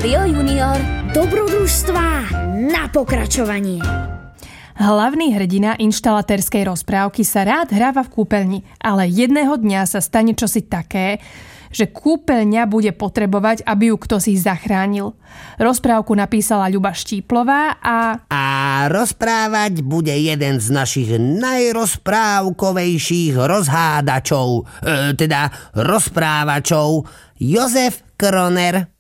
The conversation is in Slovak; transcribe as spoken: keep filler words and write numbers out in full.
Rádio Junior. Dobrodružstvá na pokračovanie. Hlavný hrdina inštalatérskej rozprávky sa rád hráva v kúpeľni, ale jedného dňa sa stane čosi také, že kúpeľňa bude potrebovať, aby ju ktosi zachránil. Rozprávku napísala Ľuba Štíplová a... A rozprávať bude jeden z našich najrozprávkovejších rozhádačov, e, teda rozprávačov, Jozef Kroner.